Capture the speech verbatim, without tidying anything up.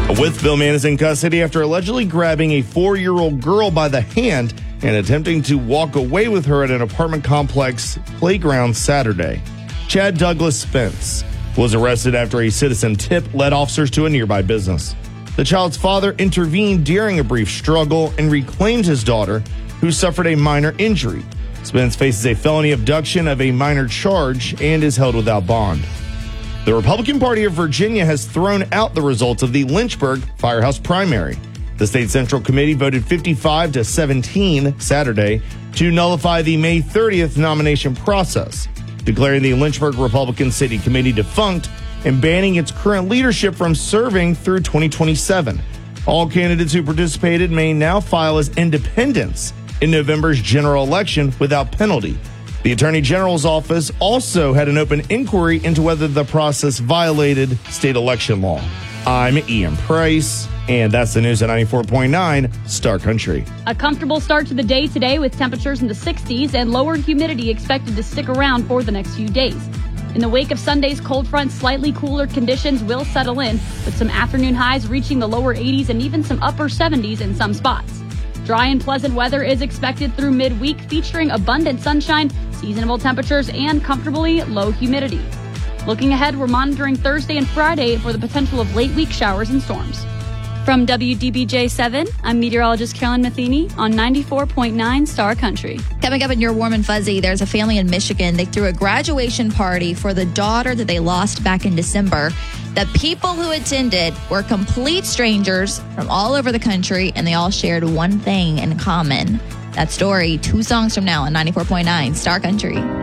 A Wytheville man is in custody after allegedly grabbing a four-year-old girl by the hand and attempting to walk away with her at an apartment complex playground Saturday. Chad Douglas Spence was arrested after a citizen tip led officers to a nearby business. The child's father intervened during a brief struggle and reclaimed his daughter, who suffered a minor injury. Spence faces a felony abduction of a minor charge and is held without bond. The Republican Party of Virginia has thrown out the results of the Lynchburg Firehouse primary. The state central committee voted fifty-five to seventeen Saturday to nullify the May thirtieth nomination process, declaring the Lynchburg Republican City Committee defunct and banning its current leadership from serving through twenty twenty-seven. All candidates who participated may now file as independents in November's general election without penalty. The Attorney General's office also had an open inquiry into whether the process violated state election law. I'm Ian Price, and that's the news at ninety-four point nine Star Country. A comfortable start to the day today with temperatures in the sixties and lower humidity expected to stick around for the next few days. In the wake of Sunday's cold front, slightly cooler conditions will settle in, with some afternoon highs reaching the lower eighties and even some upper seventies in some spots. Dry and pleasant weather is expected through midweek, featuring abundant sunshine, seasonable temperatures, and comfortably low humidity. Looking ahead, we're monitoring Thursday and Friday for the potential of late week showers and storms. From W D B J seven, I'm meteorologist Carolyn Matheny on ninety-four point nine Star Country. Coming up in your Warm and Fuzzy, there's a family in Michigan. They threw a graduation party for the daughter that they lost back in December. The people who attended were complete strangers from all over the country, and they all shared one thing in common. That story, two songs from now on ninety-four point nine Star Country.